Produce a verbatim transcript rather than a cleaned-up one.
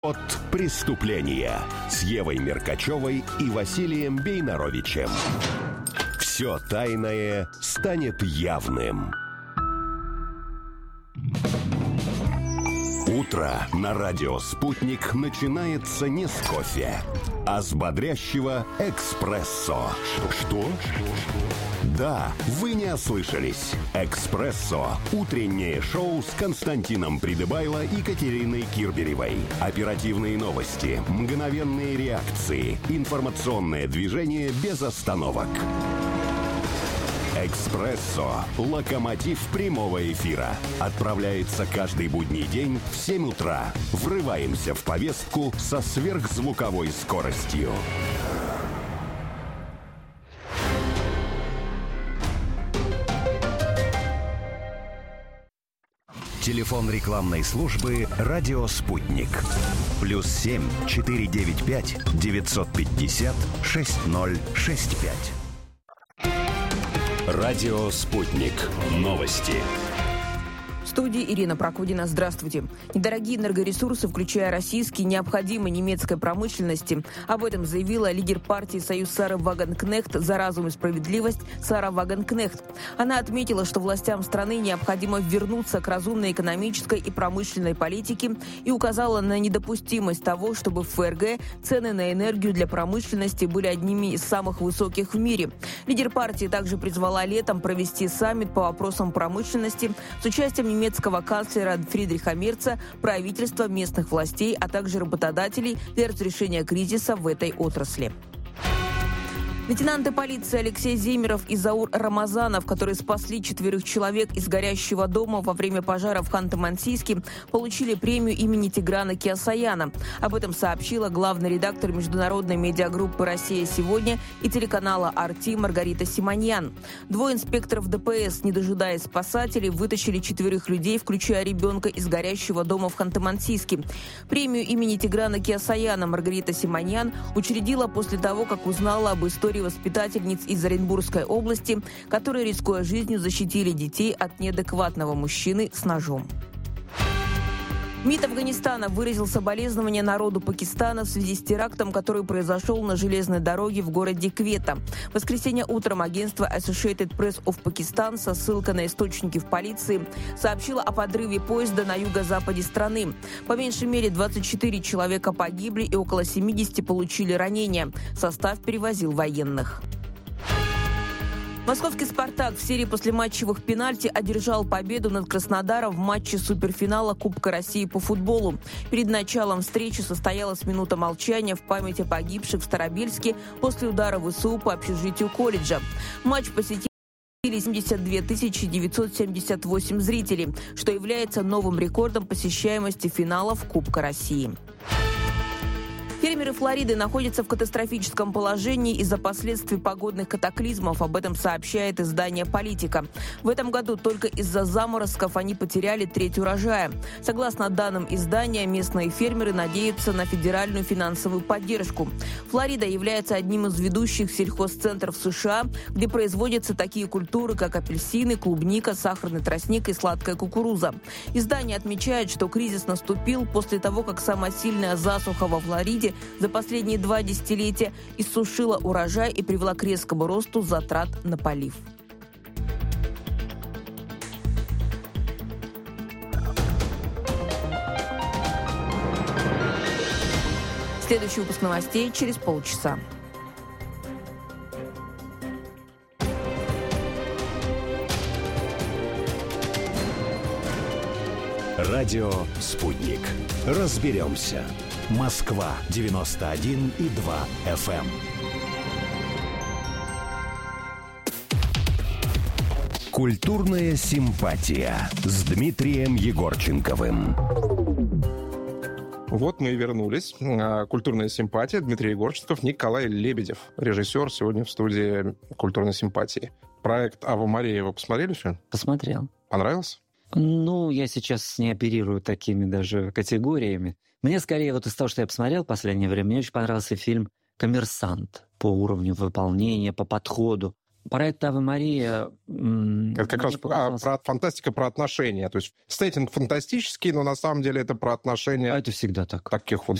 От преступления с Евой Меркачевой и Василием Бейнаровичем. Все тайное станет явным. Утро на радио «Спутник» начинается не с кофе, а с бодрящего эспрессо. Что? Да, вы не ослышались. «Эспрессо» – утреннее шоу с Константином Придыбайло и Катериной Кирберевой. Оперативные новости, мгновенные реакции, информационное движение без остановок. «Эспрессо» – локомотив прямого эфира. Отправляется каждый будний день в семь утра. Врываемся в повестку со сверхзвуковой скоростью. Телефон рекламной службы «Радио Спутник». Плюс семь четыре девять пять девятьсот пятьдесят шесть ноль шесть пять. Радио «Спутник». Новости. В студии Ирина Прокудина. Здравствуйте. Недорогие энергоресурсы, включая российские, необходимы немецкой промышленности. Об этом заявила лидер партии «Союз Сары Вагенкнехт за разум и справедливость» Сара Вагенкнехт. Она отметила, что властям страны необходимо вернуться к разумной экономической и промышленной политике и указала на недопустимость того, чтобы в ФРГ цены на энергию для промышленности были одними из самых высоких в мире. Лидер партии также призвала летом провести саммит по вопросам промышленности с участием немецкого канцлера Фридриха Мерца, правительства, местных властей, а также работодателей для разрешения кризиса в этой отрасли. Лейтенанты полиции Алексей Земеров и Заур Рамазанов, которые спасли четверых человек из горящего дома во время пожара в Ханты-Мансийске, получили премию имени Тиграна Кеосаяна. Об этом сообщила главный редактор международной медиагруппы «Россия сегодня» и телеканала «Арти» Маргарита Симоньян. Двое инспекторов ДПС, не дожидаясь спасателей, вытащили четверых людей, включая ребенка, из горящего дома в Ханты-Мансийске. Премию имени Тиграна Кеосаяна Маргарита Симоньян учредила после того, как узнала об истории воспитательниц из Оренбургской области, которые, рискуя жизнью, защитили детей от неадекватного мужчины с ножом. МИД Афганистана выразил соболезнования народу Пакистана в связи с терактом, который произошел на железной дороге в городе Квета. В воскресенье утром агентство Associated Press of Pakistan со ссылкой на источники в полиции сообщило о подрыве поезда на юго-западе страны. По меньшей мере двадцать четыре человека погибли и около семьдесят получили ранения. Состав перевозил военных. Московский «Спартак» в серии послематчевых пенальти одержал победу над Краснодаром в матче суперфинала Кубка России по футболу. Перед началом встречи состоялась минута молчания в память о погибших в Старобельске после удара ВСУ по общежитию колледжа. Матч посетили семьдесят две тысячи девятьсот семьдесят восемь зрителей, что является новым рекордом посещаемости финалов Кубка России. Фермеры Флориды находятся в катастрофическом положении из-за последствий погодных катаклизмов. Об этом сообщает издание «Политика». В этом году только из-за заморозков они потеряли треть урожая. Согласно данным издания, местные фермеры надеются на федеральную финансовую поддержку. Флорида является одним из ведущих сельхозцентров США, где производятся такие культуры, как апельсины, клубника, сахарный тростник и сладкая кукуруза. Издание отмечает, что кризис наступил после того, как самая сильная засуха во Флориде за последние два десятилетия иссушила урожай и привела к резкому росту затрат на полив. Следующий выпуск новостей через полчаса. Радио «Спутник». Разберемся. Москва девяносто один и два эф эм. Культурная симпатия с Дмитрием Егорченковым. Вот мы и вернулись. Культурная симпатия. Дмитрий Егорченков, Николай Лебедев, режиссер, сегодня в студии Культурной симпатии. Проект «Ава Мария» вы посмотрели сегодня? Посмотрел. Понравился? Ну, я сейчас не оперирую такими даже категориями. Мне скорее, вот из того, что я посмотрел в последнее время, мне очень понравился фильм «Коммерсант» по уровню выполнения, по подходу. проект «Аве Мария». Это как раз про, про фантастика, про отношения. То есть сеттинг фантастический, но на самом деле это про отношения. А это всегда так. Таких вот